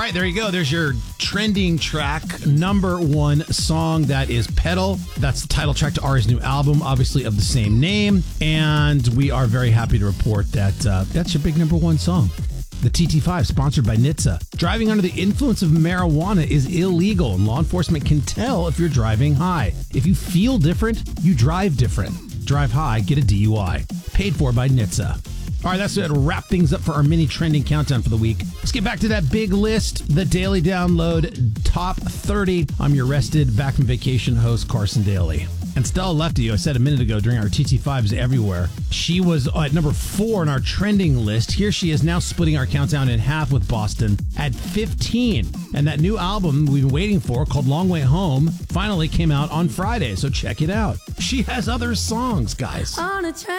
right, there you go. There's your trending track, number one song. That is Pedal. That's the title track to Ari's new album, obviously of the same name. And we are very happy to report that that's your big number one song. The TT5, sponsored by NHTSA. Driving under the influence of marijuana is illegal, and law enforcement can tell if you're driving high. If you feel different, you drive different. Drive high, get a DUI. Paid for by NHTSA. All right, that's it. Wrap things up for our mini trending countdown for the week. Let's get back to that big list, the Daily Download Top 30. I'm your rested, back from vacation host, Carson Daly. And Stella Lefty, I said a minute ago during our TT5s Everywhere, she was at number 4 on our trending list. Here she is now splitting our countdown in half with Boston at 15. And that new album we've been waiting for, called Long Way Home, finally came out on Friday, so check it out. She has other songs, guys.